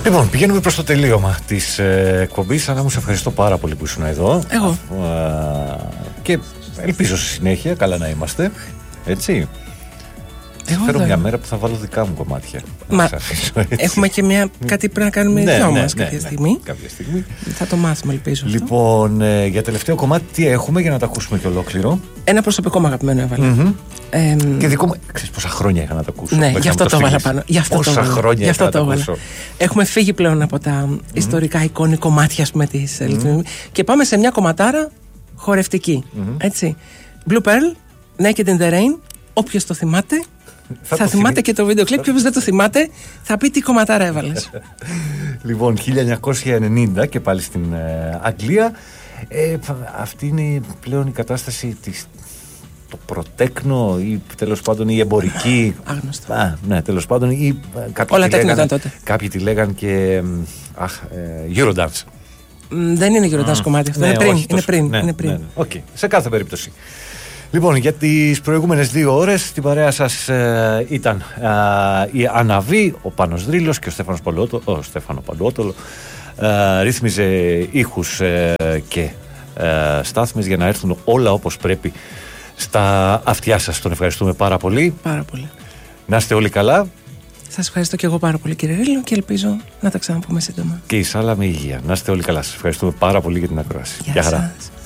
Λοιπόν, πηγαίνουμε προς το τελείωμα της εκπομπής. Άννα μου, σε ευχαριστώ πάρα πολύ που ήσουν εδώ. Εγώ. Και ελπίζω στη συνέχεια καλά να είμαστε. Έτσι. Θα φέρω μια μέρα που θα βάλω δικά μου κομμάτια. Μα έχουμε και κάτι πρέπει να κάνουμε δυο μας κάποια στιγμή. Θα το μάθουμε, ελπίζω. Λοιπόν, για τελευταίο κομμάτι τι έχουμε για να τα ακούσουμε και ολόκληρο? Ένα προσωπικό μου αγαπημένο έβαλα. Και δικό μου. Ξέρεις πόσα χρόνια είχα να το ακούσω? Ναι, γι' αυτό το έβαλα πάνω. Πόσα χρόνια είχα να το ακούσω. Έχουμε φύγει πλέον από τα ιστορικά εικόνη κομμάτια, ας πούμε, της και πάμε σε μια κομματάρα χορευτική. Έτσι. Blue Pearl, Naked in the Rain. Όποιος το θυμάται θα θυμάται και το βίντεο κλιπ, και όποιος δεν το θυμάται θα πει τι κομματάρα έβαλες. Λοιπόν, 1990 και πάλι στην Αγγλία. Αυτή είναι πλέον η κατάσταση της, το προτέκνο ή τέλος πάντων η εμπορική. Άγνωστο. Ναι, τέλος πάντων. Ή, όλα τέκνο ήταν τότε. Κάποιοι τη λέγαν και Eurodance. Δεν είναι Eurodance κομμάτι αυτό, είναι πριν. Okay. Σε κάθε περίπτωση. Λοιπόν, για τις προηγούμενες 2 ώρες στην παρέα σας ήταν η Αναβή, ο Πάνος Δρύλος και ο Στέφανο Παλουότολο. Ρύθμιζε ήχους και στάθμες για να έρθουν όλα όπως πρέπει στα αυτιά σας. Τον ευχαριστούμε πάρα πολύ. Πάρα πολύ. Να είστε όλοι καλά. Σας ευχαριστώ και εγώ πάρα πολύ, κύριε Ρύλο, και ελπίζω να τα ξαναπούμε σύντομα. Και η Σάλα με υγεία. Να είστε όλοι καλά. Σας ευχαριστούμε πάρα πολύ για την ακρόαση. Γεια σας.